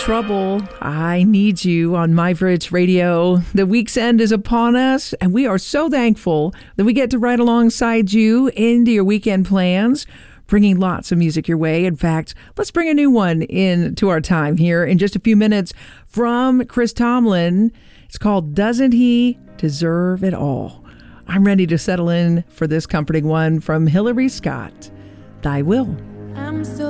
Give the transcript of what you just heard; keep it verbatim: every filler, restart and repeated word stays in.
Trouble, I Need You on My Bridge Radio. The week's end is upon us, and we are so thankful that we get to ride alongside you into your weekend plans, bringing lots of music your way. In fact, let's bring a new one into our time here in just a few minutes from Chris Tomlin. It's called Doesn't He Deserve It All? I'm ready to settle in for this comforting one from Hillary Scott, Thy Will. I'm so